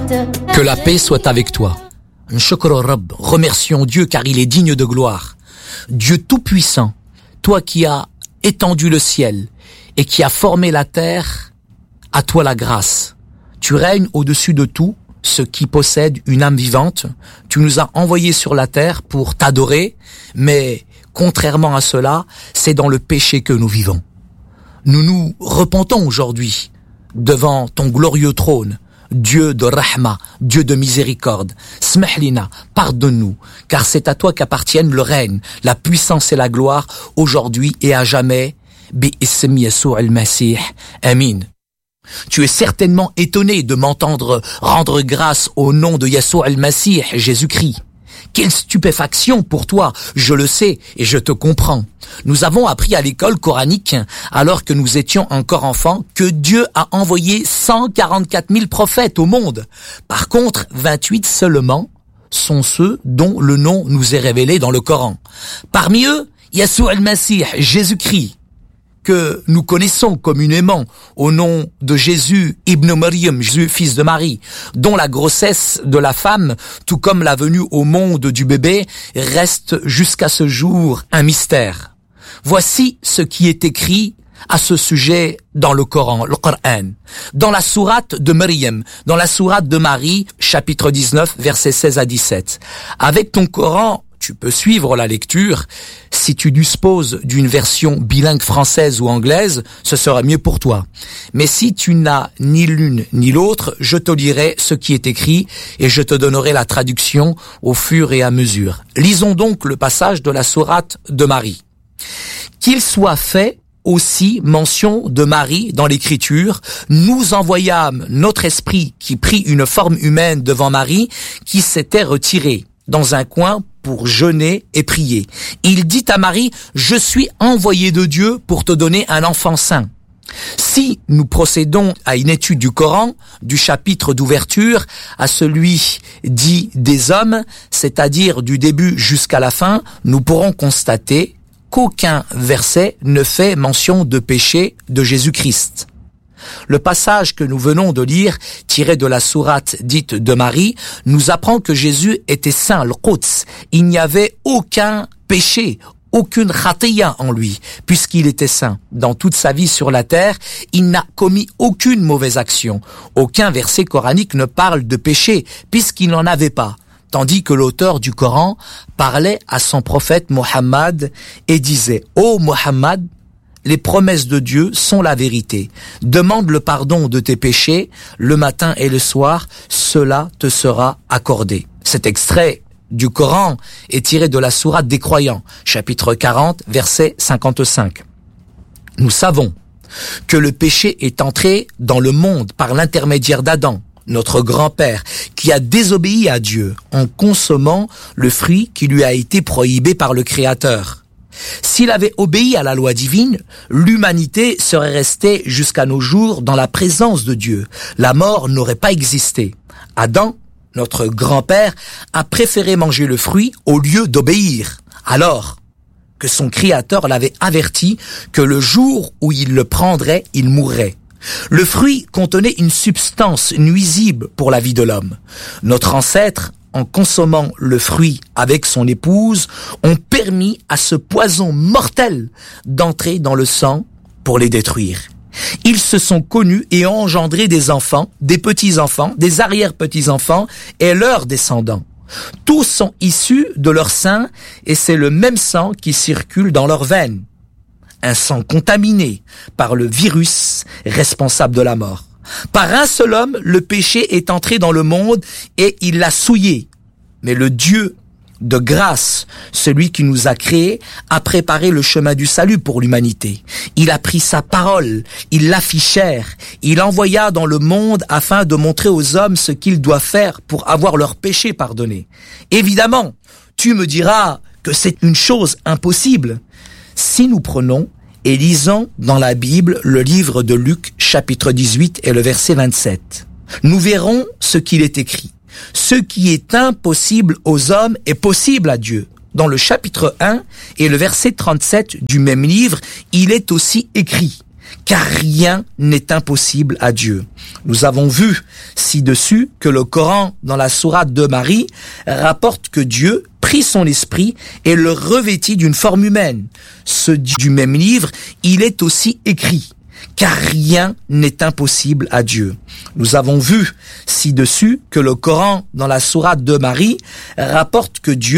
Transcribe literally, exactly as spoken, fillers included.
Que la paix soit avec toi. Shukr Rabb, remercions Dieu car il est digne de gloire. Dieu tout-puissant, toi qui as étendu le ciel et qui as formé la terre, à toi la grâce. Tu règnes au-dessus de tout ce qui possède une âme vivante. Tu nous as envoyés sur la terre pour t'adorer, mais contrairement à cela, c'est dans le péché que nous vivons. Nous nous repentons aujourd'hui devant ton glorieux trône, Dieu de Rahma, Dieu de miséricorde. Smahlina, pardonne-nous, car c'est à toi qu'appartiennent le règne, la puissance et la gloire, aujourd'hui et à jamais. Bi ismi Yesou al-Masih. Amin. Tu es certainement étonné de m'entendre rendre grâce au nom de Yesou al-Masih, Jésus-Christ. Quelle stupéfaction pour toi, je le sais et je te comprends. Nous avons appris à l'école coranique, alors que nous étions encore enfants, que Dieu a envoyé cent quarante-quatre mille prophètes au monde. Par contre, vingt-huit seulement sont ceux dont le nom nous est révélé dans le Coran. Parmi eux, Yesou al-Masih, Jésus-Christ, que nous connaissons communément au nom de Jésus, Ibn Maryam, Jésus, fils de Marie, dont la grossesse de la femme, tout comme la venue au monde du bébé, reste jusqu'à ce jour un mystère. Voici ce qui est écrit à ce sujet dans le Coran, le Coran, dans la sourate de Maryam, dans la sourate de Marie, chapitre dix-neuf, versets seize à dix-sept. Avec ton Coran, tu peux suivre la lecture. Si tu disposes d'une version bilingue française ou anglaise, ce sera mieux pour toi. Mais si tu n'as ni l'une ni l'autre, je te lirai ce qui est écrit et je te donnerai la traduction au fur et à mesure. Lisons donc le passage de la sourate de Marie. Qu'il soit fait aussi mention de Marie dans l'écriture, nous envoyâmes notre esprit qui prit une forme humaine devant Marie, qui s'était retirée dans un coin pour jeûner et prier. Il dit à Marie, « Je suis envoyé de Dieu pour te donner un enfant saint. » Si nous procédons à une étude du Coran, du chapitre d'ouverture à celui dit des hommes, c'est-à-dire du début jusqu'à la fin, nous pourrons constater qu'aucun verset ne fait mention de péché de Jésus-Christ. Le passage que nous venons de lire, tiré de la sourate dite de Marie, nous apprend que Jésus était saint, le Quds. Il n'y avait aucun péché, aucune khatiya en lui, puisqu'il était saint. Dans toute sa vie sur la terre, il n'a commis aucune mauvaise action. Aucun verset coranique ne parle de péché, puisqu'il n'en avait pas. Tandis que l'auteur du Coran parlait à son prophète Mohammed et disait « Ô Mohammed, les promesses de Dieu sont la vérité. Demande le pardon de tes péchés le matin et le soir, cela te sera accordé. » Cet extrait du Coran est tiré de la sourate des croyants, chapitre quarante, verset cinquante-cinq. Nous savons que le péché est entré dans le monde par l'intermédiaire d'Adam, notre grand-père, qui a désobéi à Dieu en consommant le fruit qui lui a été prohibé par le Créateur. S'il avait obéi à la loi divine, l'humanité serait restée jusqu'à nos jours dans la présence de Dieu. La mort n'aurait pas existé. Adam, notre grand-père, a préféré manger le fruit au lieu d'obéir, alors que son Créateur l'avait averti que le jour où il le prendrait, il mourrait. Le fruit contenait une substance nuisible pour la vie de l'homme. Notre ancêtre, en consommant le fruit avec son épouse, ont permis à ce poison mortel d'entrer dans le sang pour les détruire. Ils se sont connus et ont engendré des enfants, des petits-enfants, des arrière-petits-enfants et leurs descendants. Tous sont issus de leur sein et c'est le même sang qui circule dans leurs veines. Un sang contaminé par le virus responsable de la mort. Par un seul homme, le péché est entré dans le monde et il l'a souillé. Mais le Dieu de grâce, celui qui nous a créés, a préparé le chemin du salut pour l'humanité. Il a pris sa parole, il l'affichèrent, il envoya dans le monde afin de montrer aux hommes ce qu'ils doivent faire pour avoir leurs péchés pardonnés. Évidemment, tu me diras que c'est une chose impossible. Si nous prenons et lisons dans la Bible le livre de Luc, chapitre dix-huit et le verset vingt-sept, nous verrons ce qu'il est écrit. Ce qui est impossible aux hommes est possible à Dieu. Dans le chapitre un et le verset trente-sept du même livre, il est aussi écrit: car rien n'est impossible à Dieu. Nous avons vu ci-dessus que le Coran, dans la sourate de Marie, rapporte que Dieu prit son esprit et le revêtit d'une forme humaine. Ce du même livre, il est aussi écrit, car rien n'est impossible à Dieu. Nous avons vu ci-dessus que le Coran, dans la sourate de Marie, rapporte que Dieu